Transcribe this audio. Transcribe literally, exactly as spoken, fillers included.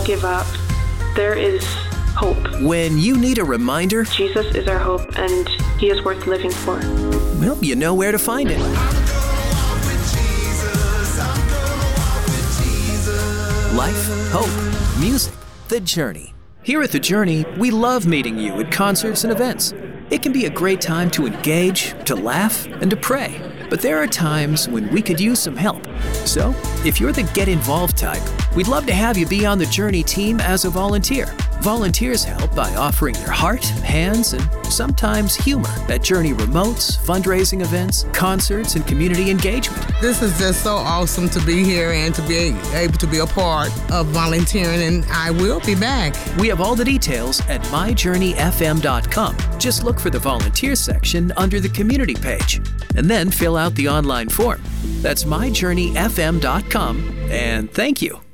give up. There is hope. When you need a reminder, Jesus is our hope, and he is worth living for. Well, you know where to find it. Life, hope, music, The Journey. Here at The Journey, we love meeting you at concerts and events. It can be a great time to engage, to laugh, and to pray. But there are times when we could use some help. So, if you're the get involved type, we'd love to have you be on the Journey team as a volunteer. Volunteers help by offering their heart, hands, and sometimes humor at Journey remotes, fundraising events, concerts, and community engagement. This is just so awesome to be here and to be able to be a part of volunteering, and I will be back. We have all the details at my journey f m dot com. Just look for the volunteer section under the community page, and then fill out the online form. That's my journey f m dot com, and thank you.